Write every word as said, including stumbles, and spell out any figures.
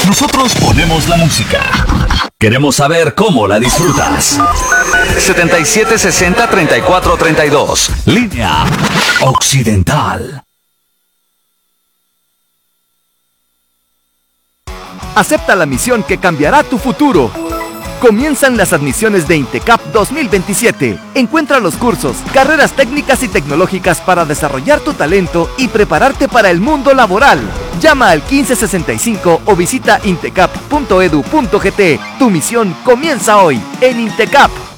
Nosotros ponemos la música. Queremos saber cómo la disfrutas. setenta y siete sesenta treinta y cuatro treinta y dos. Línea Occidental. Acepta la misión que cambiará tu futuro. Comienzan las admisiones de INTECAP dos mil veintisiete. Encuentra los cursos, carreras técnicas y tecnológicas para desarrollar tu talento y prepararte para el mundo laboral. Llama al quince sesenta y cinco o visita intecap punto edu punto gt. Tu misión comienza hoy en INTECAP.